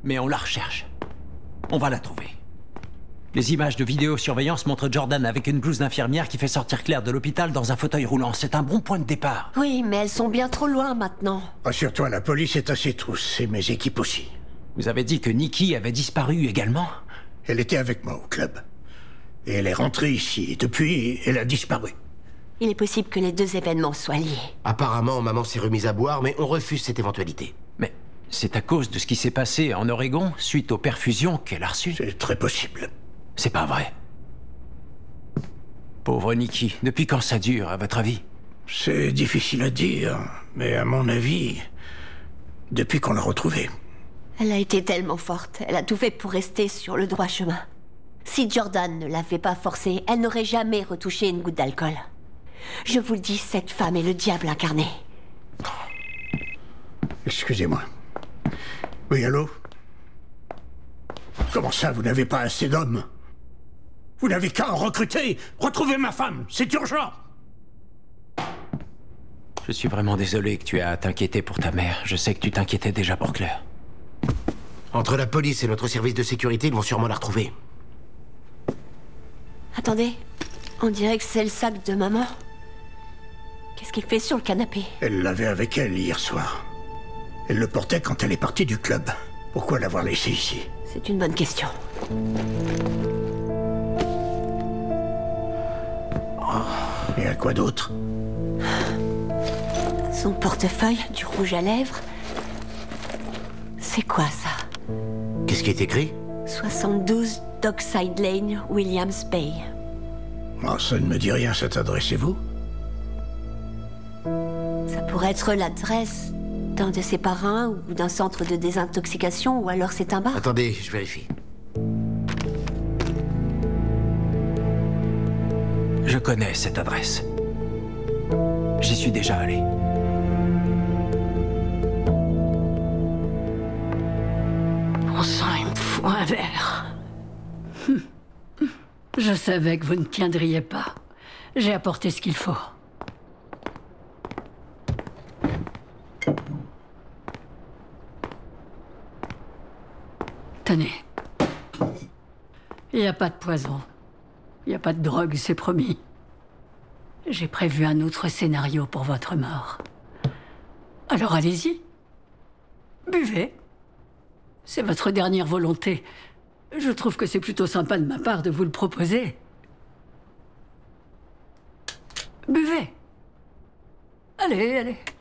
mais on la recherche. On va la trouver. Les images de vidéosurveillance montrent Jordan avec une blouse d'infirmière qui fait sortir Claire de l'hôpital dans un fauteuil roulant. C'est un bon point de départ. Oui, mais elles sont bien trop loin maintenant. Rassure-toi, la police est à ses trousses, et mes équipes aussi. Vous avez dit que Nikki avait disparu également? Elle était avec moi au club. Et elle est rentrée ici, et depuis, elle a disparu. Il est possible que les deux événements soient liés. Apparemment, maman s'est remise à boire, mais on refuse cette éventualité. Mais c'est à cause de ce qui s'est passé en Oregon, suite aux perfusions qu'elle a reçues? C'est très possible. C'est pas vrai. Pauvre Nikki, depuis quand ça dure, à votre avis? C'est difficile à dire, mais à mon avis, depuis qu'on l'a retrouvée. Elle a été tellement forte, elle a tout fait pour rester sur le droit chemin. Si Jordan ne l'avait pas forcée, elle n'aurait jamais retouché une goutte d'alcool. Je vous le dis, cette femme est le diable incarné. Excusez-moi. Oui, allô? Comment ça, vous n'avez pas assez d'hommes? Vous n'avez qu'à en recruter! Retrouvez ma femme, c'est urgent! Je suis vraiment désolé que tu aies à t'inquiéter pour ta mère. Je sais que tu t'inquiétais déjà pour Claire. Entre la police et notre service de sécurité, ils vont sûrement la retrouver. Attendez, on dirait que c'est le sac de maman. Qu'est-ce qu'il fait sur le canapé? Elle l'avait avec elle hier soir. Elle le portait quand elle est partie du club. Pourquoi l'avoir laissé ici? C'est une bonne question. Et à quoi d'autre? Son portefeuille, du rouge à lèvres. C'est quoi ça? Qu'est-ce qui est écrit? 72 Dockside Lane, Williams Bay. Oh, ça ne me dit rien, cette adresse, et vous? Ça pourrait être l'adresse d'un de ses parrains ou d'un centre de désintoxication, ou alors c'est un bar. Attendez, je vérifie. Je connais cette adresse. J'y suis déjà allé. Bon sang, il me faut un verre. Je savais que vous ne tiendriez pas. J'ai apporté ce qu'il faut. Tenez. Il n'y a pas de poison. Il n'y a pas de drogue, c'est promis. J'ai prévu un autre scénario pour votre mort. Alors allez-y. Buvez. C'est votre dernière volonté. Je trouve que c'est plutôt sympa de ma part de vous le proposer. Buvez. Allez, allez.